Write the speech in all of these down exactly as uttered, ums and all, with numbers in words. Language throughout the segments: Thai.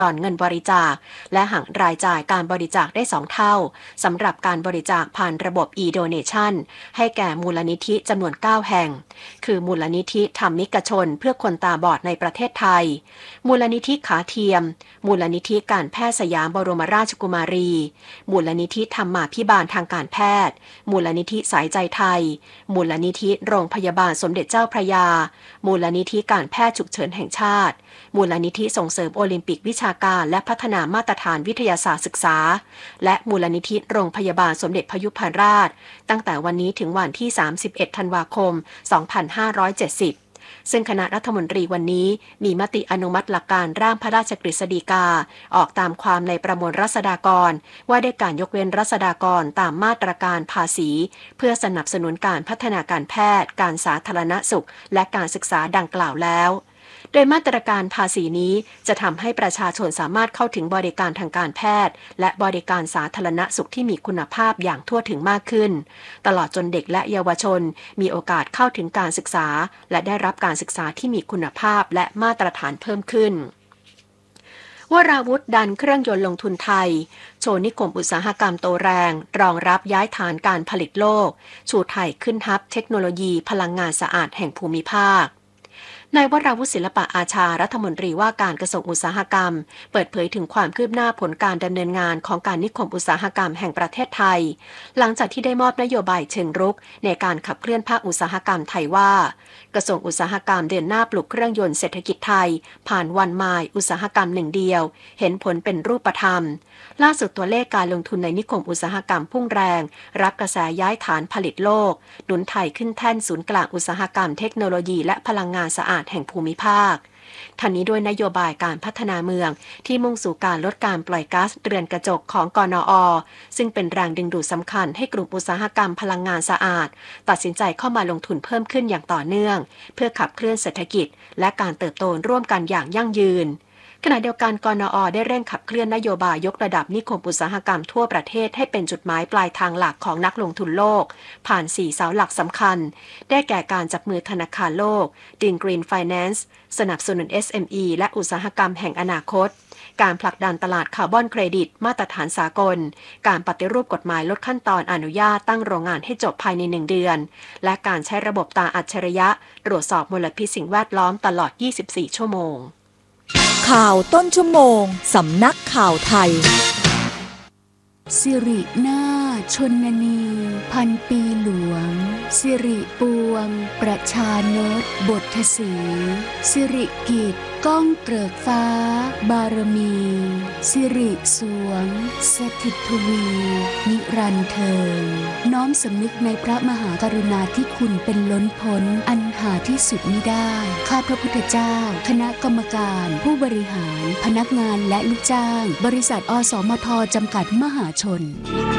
ตอนเงินบริจาคและหักรายจ่ายการบริจาคได้สองเท่าสำหรับการบริจาคผ่านระบบ e-donation ให้แก่มูลนิธิจำนวนเก้าแห่งคือมูลนิธิธรรมิกชนเพื่อคนตาบอดในประเทศไทยมูลนิธิขาเทียมมูลนิธิการแพทย์สยามบรมราชกุมารีมูลนิธิธรรมาภิบาลทางการแพทย์มูลนิธิสายใจไทยมูลนิธิโรงพยาบาลสมเด็จเจ้าพระยามูลนิธิการแพทย์ฉุกเฉินแห่งชาติมูลนิธิส่งเสริมโอลิมปิกวิชาการและพัฒนามาตรฐานวิทยาศาสตร์ศึกษาและมูลนิธิโรงพยาบาลสมเด็จพยุพราชตั้งแต่วันนี้ถึงวันที่สามสิบเอ็ดธันวาคมสองพันห้าร้อยเจ็ดสิบซึ่งคณะรัฐมนตรีวันนี้มีมติอนุมัติหลักการร่างพระราชกฤษฎีกาออกตามความในประมวลรัษฎากรว่าด้วยการยกเว้นรัษฎากรตามมาตรการภาษีเพื่อสนับสนุนการพัฒนาการแพทย์การสาธารณสุขและการศึกษาดังกล่าวแล้วโดยมาตรการภาษีนี้จะทำให้ประชาชนสามารถเข้าถึงบริการทางการแพทย์และบริการสาธารณสุขที่มีคุณภาพอย่างทั่วถึงมากขึ้นตลอดจนเด็กและเยาวชนมีโอกาสเข้าถึงการศึกษาและได้รับการศึกษาที่มีคุณภาพและมาตรฐานเพิ่มขึ้นวราวุธดันเครื่องยนต์ลงทุนไทยโชว์นิคมอุตสาหกรรมโตแรงรองรับย้ายฐานการผลิตโลกชูไทยขึ้นฮับเทคโนโลยีพลังงานสะอาดแห่งภูมิภาคนายวราวุฒิศิลปะอาชารัฐมนตรีว่าการกระทรวงอุตสาหกรรมเปิดเผยถึงความคืบหน้าผลการดำเนินงานของการนิคมอุตสาหกรรมแห่งประเทศไทยหลังจากที่ได้มอบนโยบายเชิงรุกในการขับเคลื่อนภาคอุตสาหกรรมไทยว่ากระทรวงอุตสาหกรรมเดินหน้าปลุกเครื่องยนต์เศรษฐกิจไทยผ่านวันมายอุตสาหกรรมหนึ่งเดียวเห็นผลเป็นรูปธรรมล่าสุดตัวเลขการลงทุนในนิคมอุตสาหกรรมพุ่งแรงรับกระแสย้ายฐานผลิตโลกหนุนไทยขึ้นแท่นศูนย์กลางอุตสาหกรรมเทคโนโลยีและพลังงานสะอาดแห่งภูมิภาคทั้งนี้ด้วยนโยบายการพัฒนาเมืองที่มุ่งสู่การลดการปล่อยก๊าซเรือนกระจกของกนอ.ซึ่งเป็นแรงดึงดูดสำคัญให้กลุ่มอุตสาหกรรมพลังงานสะอาดตัดสินใจเข้ามาลงทุนเพิ่มขึ้นอย่างต่อเนื่องเพื่อขับเคลื่อนเศรษฐกิจและการเติบโตร่วมกันอย่างยั่งยืนขณะเดียวกันกนอ.ได้เร่งขับเคลื่อนนโยบายยกระดับนิคมอุตสาหกรรมทั่วประเทศให้เป็นจุดหมายปลายทางหลักของนักลงทุนโลกผ่านสี่เสาหลักสำคัญได้แก่การจับมือธนาคารโลก Green Finance สนับสนุน เอส เอ็ม อี และอุตสาหกรรมแห่งอนาคตการผลักดันตลาดคาร์บอนเครดิตมาตรฐานสากลการปฏิรูปกฎหมายลดขั้นตอนอนุญาตตั้งโรงงานให้จบภายในหนึ่งเดือนและการใช้ระบบตาอัจฉริยะตรวจสอบมลพิษสิ่งแวดล้อมตลอดยี่สิบสี่ชั่วโมงข่าวต้นชั่วโมงสำนักข่าวไทยสิรินาถชนนีพันปีหลวงสิริปวงประชานตบทสีสิริกิจก้องเกริกฟ้าบารมีสิริสวงสถิตทวีนิรันดร์เทิงน้อมสำนึกในพระมหากรุณาธิคุณเป็นล้นพ้นอันหาที่สุดมิได้ข้าพระพุทธเจ้าคณะกรรมการผู้บริหารพนักงานและลูกจ้างบริษัทอสมทจำกัดมหาชน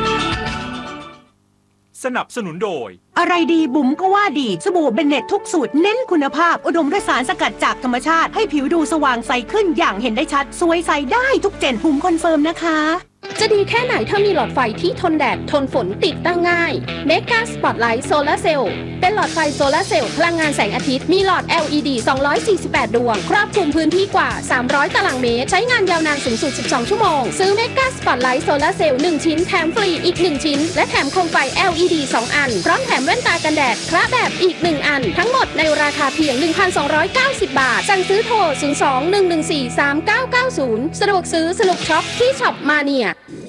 สนับสนุนโดยอะไรดีบุ๋มก็ว่าดีสบู่เบนเน็ตทุกสูตรเน้นคุณภาพอุดมด้วยสารสกัดจากธรรมชาติให้ผิวดูสว่างใสขึ้นอย่างเห็นได้ชัดสวยใสได้ทุกเจนบุ๋มคอนเฟิร์มนะคะจะดีแค่ไหนถ้ามีหลอดไฟที่ทนแดดทนฝนติดตั้งง่าย Mega Spotlight Solar Cell เป็นหลอดไฟโซลาร์เซลล์พลังงานแสงอาทิตย์มีหลอด แอล อี ดี สองร้อยสี่สิบแปด ดวงครอบคลุมพื้นที่กว่าสามร้อยตารางเมตรใช้งานยาวนานสูงสุดสิบสองชั่วโมงซื้อ Mega Spotlight Solar Cell หนึ่งชิ้นแถมฟรีอีกหนึ่งชิ้นและแถมโคมไฟ แอล อี ดี สองอันพร้อมแถมแว่นตากันแดดคระแบบอีกหนึ่งอันทั้งหมดในราคาเพียง หนึ่งพันสองร้อยเก้าสิบ บาทสั่งซื้อโทรศูนย์ สอง หนึ่ง หนึ่ง สี่ สาม เก้า เก้า ศูนย์สะดวกซื้อสนุกช็อปที่ช็อปมาเนีย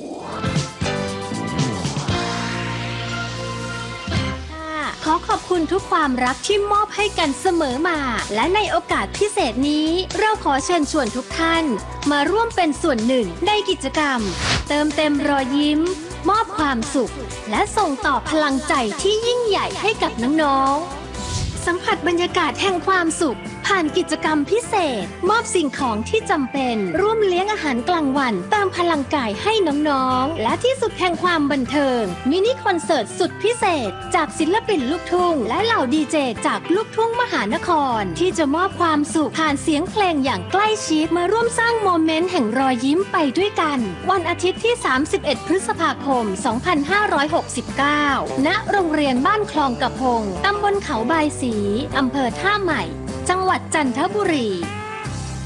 ขอขอบคุณทุกความรักที่มอบให้กันเสมอมาและในโอกาสพิเศษนี้เราขอเชิญชวนทุกท่านมาร่วมเป็นส่วนหนึ่งในกิจกรรมเติมเต็มรอยยิ้มมอบความสุขและส่งต่อพลังใจที่ยิ่งใหญ่ให้กับน้องๆสัมผัสบรรยากาศแห่งความสุขผ่านกิจกรรมพิเศษมอบสิ่งของที่จำเป็นร่วมเลี้ยงอาหารกลางวันเติมพลังกายให้น้องๆและที่สุดแห่งความบันเทิงมินิคอนเสิร์ตสุดพิเศษจากศิลปินลูกทุ่งและเหล่าดีเจจากลูกทุ่งมหานครที่จะมอบความสุขผ่านเสียงเพลงอย่างใกล้ชิดมาร่วมสร้างโมเมนต์แห่งรอยยิ้มไปด้วยกันวันอาทิตย์ที่สามสิบเอ็ดพฤษภาคมสองพันห้าร้อยหกสิบเก้าณโรงเรียนบ้านคลองกระพงตำบลเขาบายศรีอำเภอท่าใหม่จังหวัดจันทบุรี